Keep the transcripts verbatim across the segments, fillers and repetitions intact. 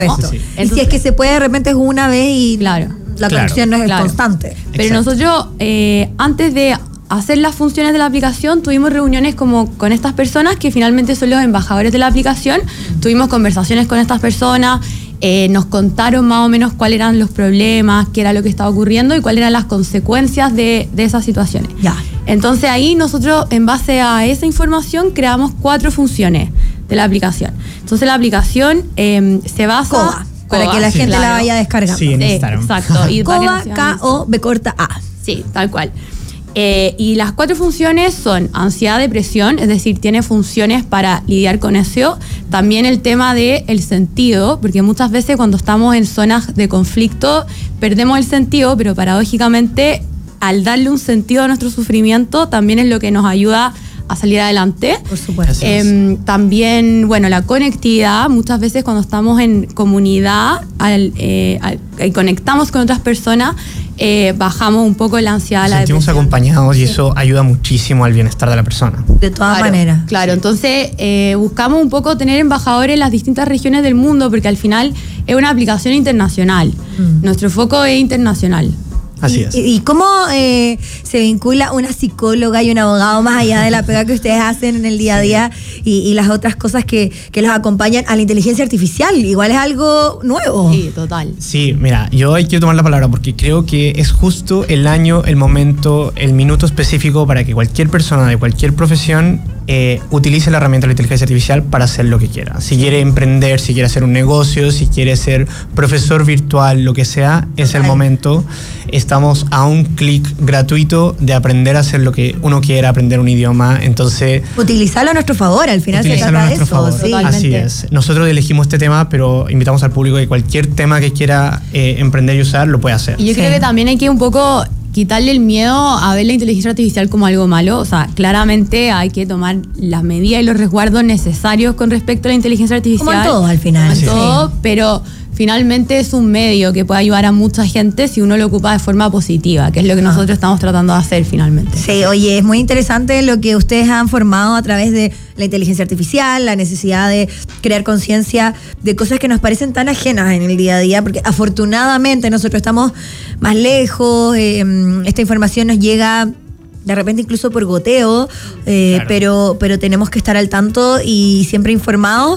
Esto. Sí, sí. Y Entonces, si es que se puede, de repente es una vez y claro, la claro, conexión no es claro. constante. Pero Exacto. nosotros, eh, antes de hacer las funciones de la aplicación, tuvimos reuniones como con estas personas que finalmente son los embajadores de la aplicación. Tuvimos conversaciones con estas personas, eh, nos contaron más o menos cuáles eran los problemas, qué era lo que estaba ocurriendo y cuáles eran las consecuencias de, de esas situaciones. Ya. Entonces ahí nosotros, en base a esa información, creamos cuatro funciones de la aplicación. Entonces la aplicación eh, se basa... Coba, para Coba, que la sí, gente la claro. vaya descargando. Sí, en Sí, Instagram. exacto. Y para que Coba, nos sigan K O B corta A. Sí, tal cual. Eh, y las cuatro funciones son ansiedad, depresión, es decir, tiene funciones para lidiar con eso. También el tema del el sentido, porque muchas veces cuando estamos en zonas de conflicto perdemos el sentido, pero paradójicamente al darle un sentido a nuestro sufrimiento también es lo que nos ayuda a salir adelante. Por supuesto. Así es. Eh, también, bueno, la conectividad, muchas veces cuando estamos en comunidad al, eh, al, y conectamos con otras personas, eh, bajamos un poco la ansiedad, la Sentimos depresión. acompañados y eso ayuda muchísimo al bienestar de la persona. De todas Claro, maneras. Claro, entonces eh, buscamos un poco tener embajadores en las distintas regiones del mundo, porque al final es una aplicación internacional. Mm. Nuestro foco es internacional. Así ¿Y, es. y, y cómo eh, se vincula una psicóloga y un abogado más allá de la pega que ustedes hacen en el día a día y, y las otras cosas que, que los acompañan a la inteligencia artificial? Igual es algo nuevo. Sí, total. Sí, mira, yo ahí quiero tomar la palabra porque creo que es justo el año, el momento, el minuto específico para que cualquier persona de cualquier profesión eh, utilice la herramienta de la inteligencia artificial para hacer lo que quiera. Si quiere emprender, si quiere hacer un negocio, si quiere ser profesor virtual, lo que sea, es el Total. momento. Estamos a un clic gratuito de aprender a hacer lo que uno quiera, aprender un idioma. Entonces, Utilizarlo a nuestro favor, al final se utilízalo trata a de nuestro eso. favor. Sí. Así Totalmente. es. Nosotros elegimos este tema, pero invitamos al público que cualquier tema que quiera eh, emprender y usar, lo puede hacer. Y yo Sí. creo que también hay que un poco quitarle el miedo a ver la inteligencia artificial como algo malo. O sea, claramente hay que tomar las medidas y los resguardos necesarios con respecto a la inteligencia artificial. Como en todo, al final. Como en Sí. todo, pero finalmente es un medio que puede ayudar a mucha gente si uno lo ocupa de forma positiva, que es lo que nosotros estamos tratando de hacer finalmente. Sí, oye, es muy interesante lo que ustedes han formado a través de la inteligencia artificial, la necesidad de crear conciencia de cosas que nos parecen tan ajenas en el día a día, porque afortunadamente nosotros estamos más lejos, eh, esta información nos llega de repente incluso por goteo, eh, Claro. pero, pero tenemos que estar al tanto y siempre informados,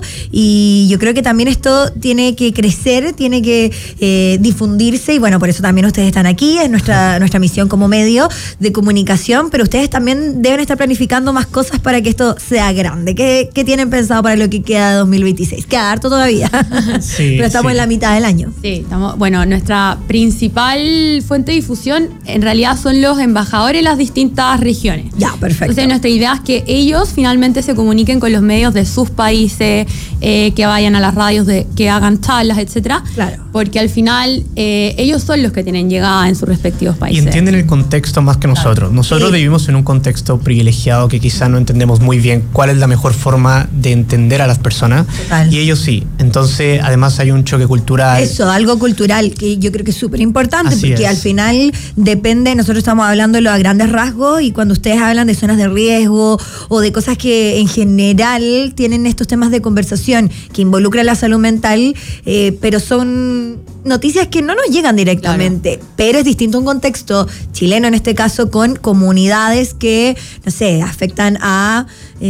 y yo creo que también esto tiene que crecer, tiene que eh, difundirse, y bueno, por eso también ustedes están aquí, es nuestra, nuestra misión como medio de comunicación, pero ustedes también deben estar planificando más cosas para que esto sea grande. ¿Qué, qué tienen pensado para lo que queda de dos mil veintiséis? Queda harto todavía, Sí, pero estamos sí. en la mitad del año. Sí, estamos, bueno, nuestra principal fuente de difusión en realidad son los embajadores de las distintas regiones. Ya, perfecto. Entonces nuestra idea es que ellos finalmente se comuniquen con los medios de sus países, eh, que vayan a las radios, de, que hagan charlas, etcétera. Claro. Porque al final eh, ellos son los que tienen llegada en sus respectivos Y países. entienden el contexto más que nosotros. Nosotros Sí. vivimos en un contexto privilegiado que quizá no entendemos muy bien cuál es la mejor forma de entender a las personas. Total. Y ellos sí. Entonces, además hay un choque cultural. Eso, algo cultural que yo creo que es súper importante, Así porque es. al final depende, nosotros estamos hablándolo a grandes rasgos, y cuando ustedes hablan de zonas de riesgo o de cosas que en general tienen estos temas de conversación que involucran la salud mental, eh, pero son noticias que no nos llegan directamente, pero es distinto un contexto chileno en este caso, con comunidades que, no sé, afectan a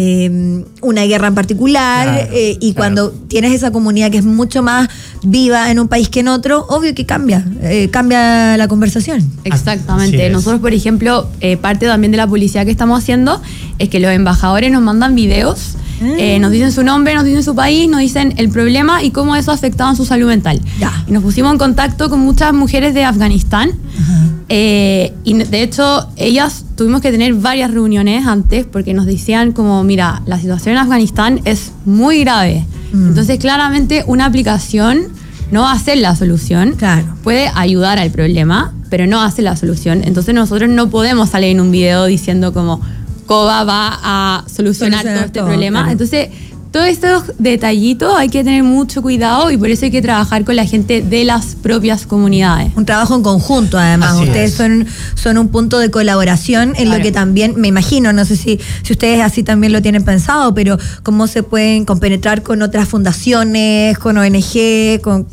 eh, una guerra en particular, Claro, eh, y claro. cuando tienes esa comunidad que es mucho más viva en un país que en otro, obvio que cambia, eh, cambia la conversación. Exactamente. Así es. Nosotros, por ejemplo, eh, parte también de la publicidad que estamos haciendo es que los embajadores nos mandan videos, Ah. eh, nos dicen su nombre, nos dicen su país, nos dicen el problema y cómo eso ha afectado en su salud mental. Ya. Y nos pusimos en contacto con muchas mujeres de Afganistán. Eh, y de hecho, ellas tuvimos que tener varias reuniones antes porque nos decían como, mira, la situación en Afganistán es muy grave. Mm. Entonces, claramente, una aplicación no va a ser la solución. Claro. Puede ayudar al problema, pero no hace la solución. Entonces, nosotros no podemos salir en un video diciendo como, Coba va a solucionar Solucionar todo este todo, problema. claro. Entonces, todos estos detallitos hay que tener mucho cuidado y por eso hay que trabajar con la gente de las propias comunidades. Un trabajo en conjunto, además. Así ustedes es. son, son un punto de colaboración en Claro. lo que también, me imagino, no sé si, si ustedes así también lo tienen pensado, pero cómo se pueden compenetrar con otras fundaciones, con O N G, con